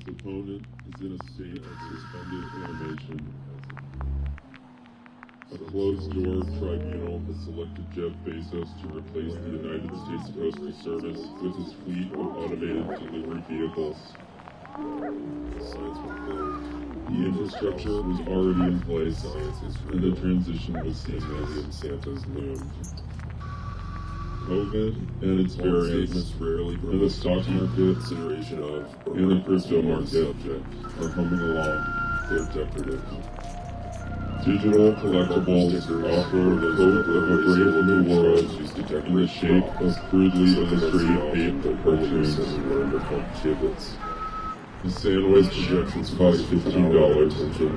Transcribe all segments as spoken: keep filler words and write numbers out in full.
opponent is in a state of suspended animation. A closed-door tribunal has selected Jeff Bezos to replace the United States Postal Service with his fleet of automated delivery vehicles. The infrastructure was already in place, and the transition was seamless. Santa's loomed. COVID and its variants, and the stock market, Consideration of and the crypto market subject. are humming along. They're decorative. Digital collectibles offer the hope of a brave new world in the shape of crudely illustrated paper cartoons. The sandwich costs fifteen dollars.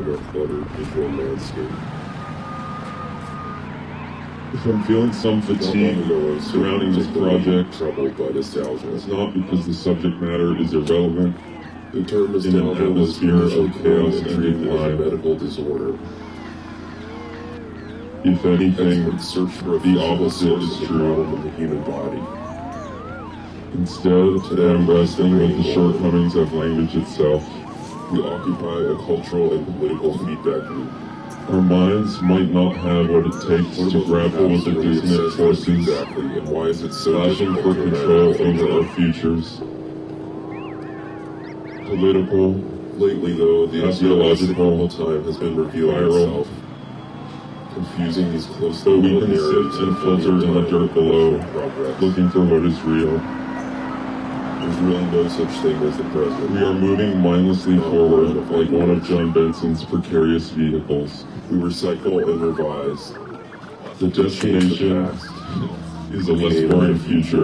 If I'm feeling some fatigue surrounding this project, Troubled by nostalgia. it's not because the subject matter is irrelevant. The term In an nostalgia was atmosphere of usually chaos and treated as a decline. medical disorder. If anything, Experts search for a the opposite is source of true. problem in the human body. Instead, today I'm wrestling with the shortcomings of language itself. We occupy a cultural and political feedback loop. Our minds might not have what it takes to grapple with the dissonant forces Exactly, and why is it so clashing for difficult to control imagine over our futures. Political, Lately, though, the Ideological, ideological time has been revealing viral, itself, confusing these close so we can sift and filter in the dirt below, progress. looking for what is real. There's really no such thing as the present. We are moving mindlessly forward like one of John Benson's precarious vehicles. We recycle and revise. The destination is a less boring future.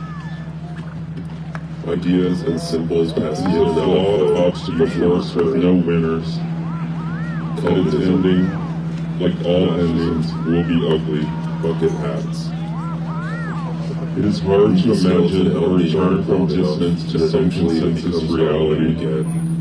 Ideas and symbols pass This is in a and out. flawed obstacle course with no winners. And its ending, like all endings, will be ugly. Bucket hats. It is hard to imagine a return from distance to some consensus reality. Again.